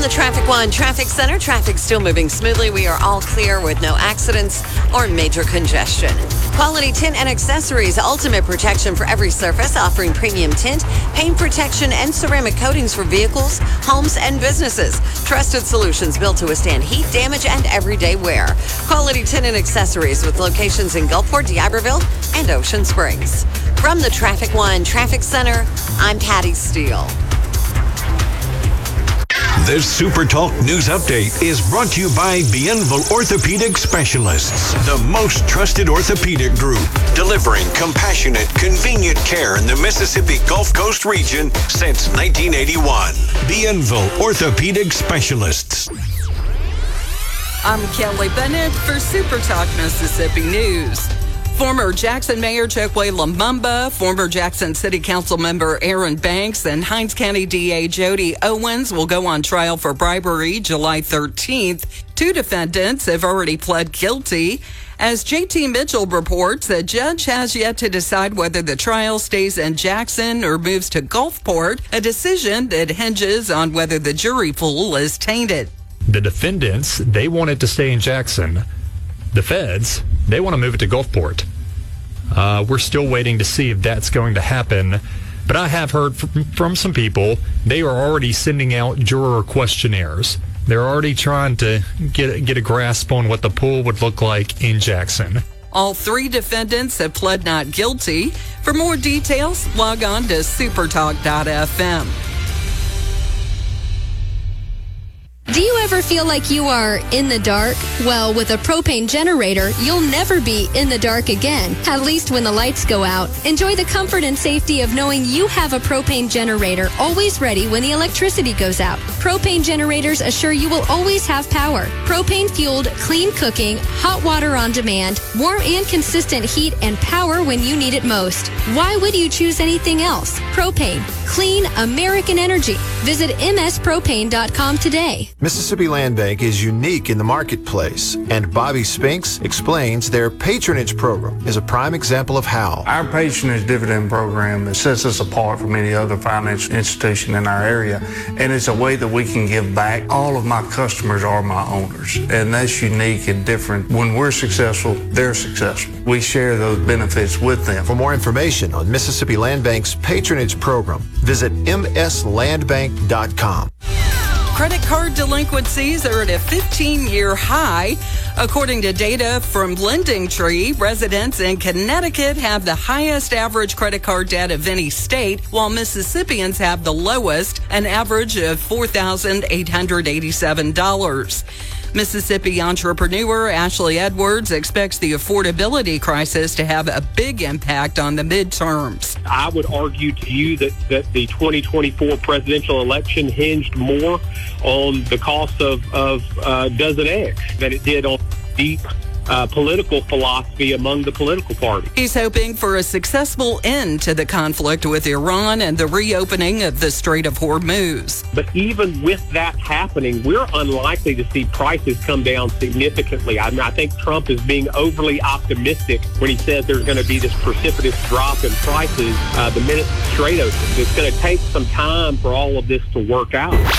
the Traffic One Traffic Center, traffic still moving smoothly. We are all clear with no accidents or major congestion. Quality Tint and Accessories, ultimate protection for every surface, offering premium tint, paint protection, and ceramic coatings for vehicles, homes, and businesses. Trusted solutions built to withstand heat, damage, and everyday wear. Quality Tint and Accessories with locations in Gulfport, D'Iberville, and Ocean Springs. From the Traffic One Traffic Center, I'm Patty Steele. This Super Talk News Update is brought to you by Bienville Orthopedic Specialists, the most trusted orthopedic group, delivering compassionate, convenient care in the Mississippi Gulf Coast region since 1981. Bienville Orthopedic Specialists. I'm Kelly Bennett for Super Talk Mississippi News. Former Jackson Mayor Chokwe Lumumba, former Jackson City Council member Aaron Banks, and Hinds County DA Jody Owens will go on trial for bribery July 13th. Two defendants have already pled guilty. As JT Mitchell reports, the judge has yet to decide whether the trial stays in Jackson or moves to Gulfport, a decision that hinges on whether the jury pool is tainted. The defendants, they want it to stay in Jackson. The feds, they want to move it to Gulfport. We're still waiting to see if that's going to happen. But I have heard from some people, they are already sending out juror questionnaires. They're already trying to get a grasp on what the pool would look like in Jackson. All three defendants have pled not guilty. For more details, log on to supertalk.fm. Do you ever feel like you are in the dark? Well, with a propane generator, you'll never be in the dark again, at least when the lights go out. Enjoy the comfort and safety of knowing you have a propane generator always ready when the electricity goes out. Propane generators assure you will always have power. Propane-fueled, clean cooking, hot water on demand, warm and consistent heat and power when you need it most. Why would you choose anything else? Propane. Clean American energy. Visit mspropane.com today. Mississippi Land Bank is unique in the marketplace, and Bobby Spinks explains their patronage program is a prime example of how. Our patronage dividend program sets us apart from any other financial institution in our area, and it's a way that we can give back. All of my customers are my owners, and that's unique and different. When we're successful, they're successful. We share those benefits with them. For more information on Mississippi Land Bank's patronage program, visit mslandbank.com. Credit card delinquencies are at a 15-year high. According to data from LendingTree, residents in Connecticut have the highest average credit card debt of any state, while Mississippians have the lowest, an average of $4,887. Mississippi entrepreneur Ashley Edwards expects the affordability crisis to have a big impact on the midterms. I would argue to you that the 2024 presidential election hinged more on the cost of dozen eggs than it did on deep political philosophy among the political parties. He's hoping for a successful end to the conflict with Iran and the reopening of the Strait of Hormuz. But even with that happening, we're unlikely to see prices come down significantly. I think Trump is being overly optimistic when he says there's going to be this precipitous drop in prices the minute the Strait opens. It's going to take some time for all of this to work out.